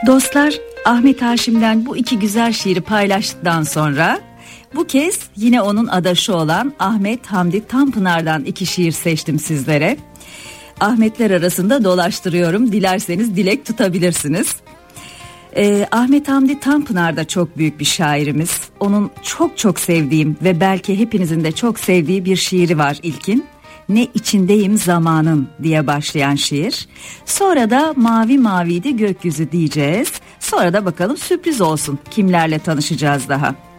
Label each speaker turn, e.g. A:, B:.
A: Dostlar, Ahmet Haşim'den bu iki güzel şiiri paylaştıktan sonra bu kez yine onun adaşı olan Ahmet Hamdi Tanpınar'dan iki şiir seçtim sizlere. Ahmetler arasında dolaştırıyorum, dilerseniz dilek tutabilirsiniz. Ahmet Hamdi Tanpınar da çok büyük bir şairimiz. Onun çok çok sevdiğim ve belki hepinizin de çok sevdiği bir şiiri var ilkin. Ne içindeyim zamanın diye başlayan şiir. Sonra da mavi maviydi gökyüzü diyeceğiz. Sonra da bakalım sürpriz olsun kimlerle tanışacağız daha.